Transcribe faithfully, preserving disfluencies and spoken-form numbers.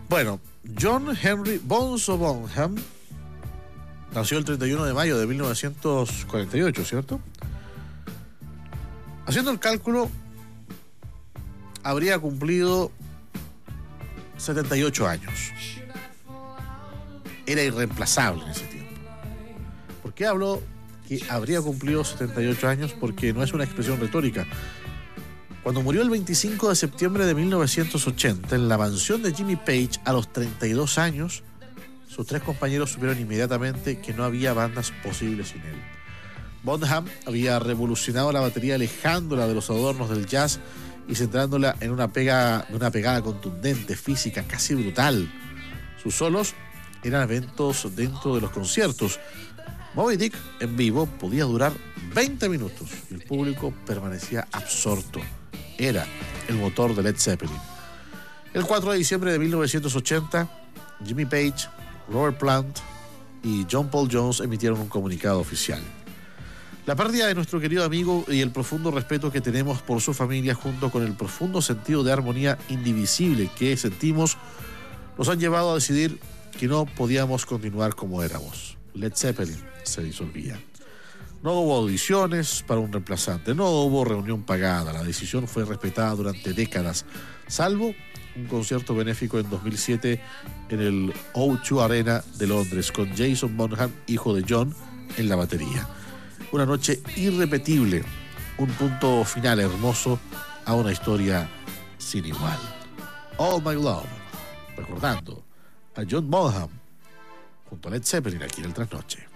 Bueno, John Henry Bonzo Bonham nació el treinta y uno de mayo de mil novecientos cuarenta y ocho, ¿cierto? Haciendo el cálculo, habría cumplido setenta y ocho años. Era irreemplazable en ese tiempo. ¿Por qué hablo que habría cumplido setenta y ocho años? Porque no es una expresión retórica. Cuando murió el veinticinco de septiembre de mil novecientos ochenta en la mansión de Jimmy Page a los treinta y dos años, sus tres compañeros supieron inmediatamente que no había bandas posibles sin él. Bonham había revolucionado la batería alejándola de los adornos del jazz y centrándola en una, pega, una pegada contundente, física, casi brutal. Sus solos eran eventos dentro de los conciertos. Moby Dick en vivo podía durar veinte minutos y el público permanecía absorto. Era el motor de Led Zeppelin. El cuatro de diciembre de mil novecientos ochenta, Jimmy Page, Robert Plant y John Paul Jones emitieron un comunicado oficial. La pérdida de nuestro querido amigo y el profundo respeto que tenemos por su familia, junto con el profundo sentido de armonía indivisible que sentimos, nos han llevado a decidir que no podíamos continuar como éramos. Led Zeppelin se disolvía. No hubo audiciones para un reemplazante, no hubo reunión pagada, la decisión fue respetada durante décadas, salvo un concierto benéfico en dos mil siete en el O dos Arena de Londres, con Jason Bonham, hijo de John, en la batería. Una noche irrepetible, un punto final hermoso a una historia sin igual. All My Love, recordando a John Bonham junto a Led Zeppelin aquí en el Trasnoche.